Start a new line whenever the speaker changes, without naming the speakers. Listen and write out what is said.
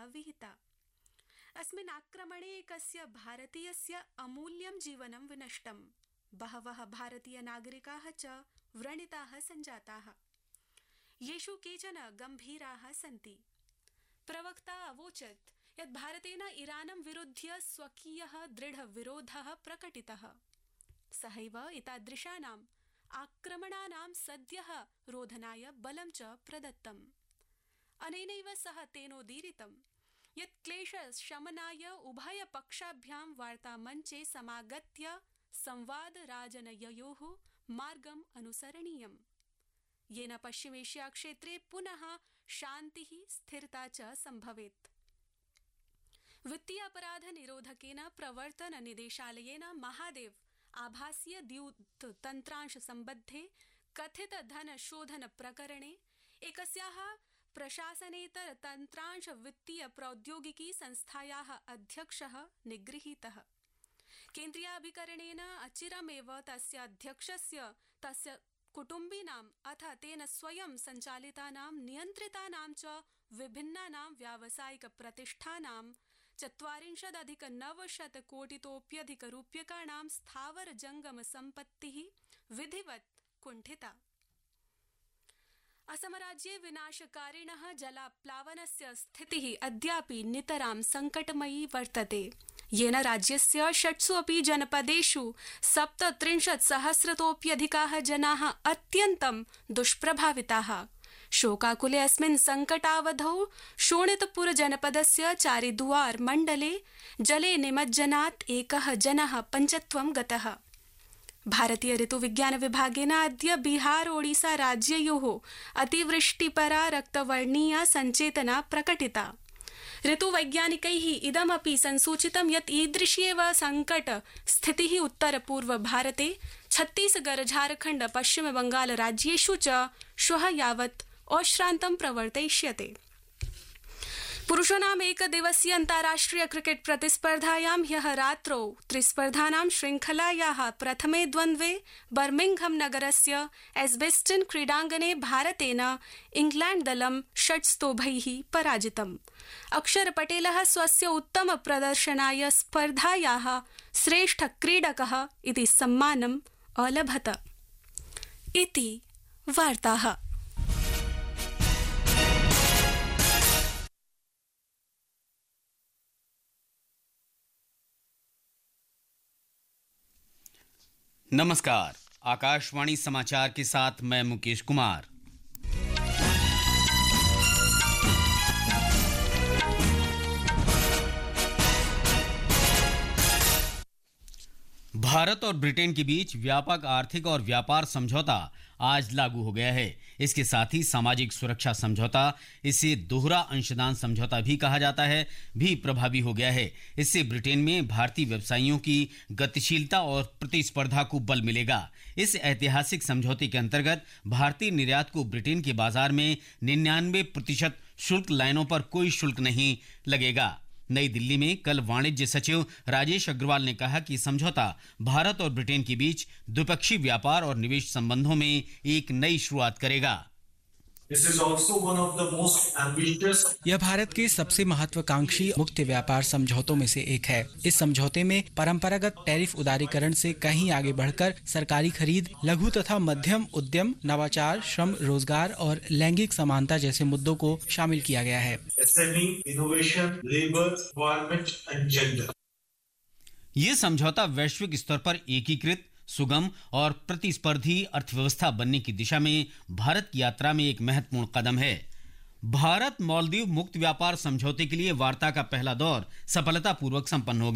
विहिता। अस्मिन् आक्रमणे एकस्य भारतीयस्य अमूल्यं जीवनं विनष्टम्। बहवः भारतीयनागरिकाः च व्रणिताः सञ्जाताः, येषु केचन गम्भीराः सन्ति। प्रवक्ता अवोचत् यत् भारतेन ईरानं विरुध्य स्वकीयः दृढविरोधः प्रकटितः। सहैव एतादृशानाम् आक्रमणानां सद्यः रोधनाय बलं च प्रदत्तम्। अनेनैव सह तेनोदीरितं यत् क्लेशशमनाय उभयपक्षाभ्यां वार्तामञ्चे समागत्य संवादराजनययोः मार्गम् अनुसरणीयम्, येन पश्चिमेशिया क्षेत्रे पुनः शान्तिः स्थिरता च सम्भवेत्। वित्तीय अपराध निरोधकेन प्रवर्तन निदेशालयेन महादेव आभासीय द्यूत तन्त्रांश सम्बद्धे कथित धन शोधन प्रकरणे एकस्याः प्रशासनेतर तन्त्रांश वित्तीय प्रौद्योगिकी संस्थायाः अध्यक्षः निगृहीतः। केन्द्रीयाभिकरणेन अचिरमेव तस्य अध्यक्षस्य, तस्य कुटुम्बीनाम् अथ तेन स्वयं सञ्चालितानां नियन्त्रितानां च विभिन्नानां व्यावसायिक प्रतिष्ठानां 40,900 कोटितोप्यधिक रूप्यकाणां स्थावर जंगम सम्पत्तिः विधिवत् कुण्ठिता। असमराज्ये विनाशकारिणः जलाप्लावनस्य स्थितिः अद्यापि नितरां सङ्कटमयी वर्तते, येन राज्यस्य 6 अपि जनपदेषु 37,000तोप्यधिकाः जनाः अत्यन्तं दुष्प्रभाविताः। शोकाकुले अस्मिन् संकटावधौ शोणितपुर जनपदस्य चारिदुआर मण्डले जले निमज्जनात् एकः जनः पञ्चत्वं गतः। भारतीय ऋतुविज्ञान विभागेन अद्य बिहार ओडिसा राज्ययोः अतिवृष्टिपरा रक्तवर्णीया सञ्चेतना प्रकटिता। ऋतुवैज्ञानिकैः इदमपि संसूचितं यत् ईदृशी एव संकट स्थितिः उत्तरपूर्व भारते छत्तीसगढ़, झारखण्ड, पश्चिम बंगाल राज्येषु च श्वः यावत् अश्रान्तं प्रवर्तयिष्यते। पुरुषाणाम् एकदिवसीय अन्ताराष्ट्रिय क्रिकेट प्रतिस्पर्धायां ह्यः रात्रौ त्रिस्पर्धानां श्रृंखलायाः प्रथमे द्वन्द्वे बर्मिंघम नगरस्य एस्बेस्टन क्रीडाङ्गणे भारतेन इंग्लैण्ड दलं 6 स्तोभैः पराजितम्। अक्षर पटेलः स्वस्य उत्तम प्रदर्शनाय स्पर्धायाः श्रेष्ठ क्रीडकः इति सम्मानम् अलभत। इति वार्ताः।
नमस्कार, आकाशवाणी समाचार के साथ मैं मुकेश कुमार। भारत और ब्रिटेन के बीच व्यापक आर्थिक और व्यापार समझौता आज लागू हो गया है। इसके साथ ही सामाजिक सुरक्षा समझौता, इसे दोहरा अंशदान समझौता भी कहा जाता है, भी प्रभावी हो गया है। इससे ब्रिटेन में भारतीय व्यवसायियों की गतिशीलता और प्रतिस्पर्धा को बल मिलेगा। इस ऐतिहासिक समझौते के अंतर्गत भारतीय निर्यात को ब्रिटेन के बाजार में 99% शुल्क लाइनों पर कोई शुल्क नहीं लगेगा। नई दिल्ली में कल वाणिज्य सचिव राजेश अग्रवाल ने कहा कि समझौता भारत और ब्रिटेन के बीच द्विपक्षीय व्यापार और निवेश संबंधों में एक नई शुरुआत करेगा।
यह भारत के सबसे महत्वाकांक्षी मुक्त व्यापार समझौतों में से एक है। इस समझौते में परंपरागत टैरिफ उदारीकरण से कहीं आगे बढ़कर सरकारी खरीद, लघु तथा मध्यम उद्यम, नवाचार, श्रम, रोजगार और लैंगिक समानता जैसे मुद्दों को शामिल किया गया है।
ये समझौता वैश्विक स्तर पर एकीकृत, सुगम और प्रतिस्पर्धी अर्थव्यवस्था बनने की दिशा में भारत की यात्रा में एक महत्वपूर्ण कदम है। भारत मालदीव मुक्त व्यापार समझौते के लिए वार्ता का पहला दौर सफलतापूर्वक संपन्न हो गया।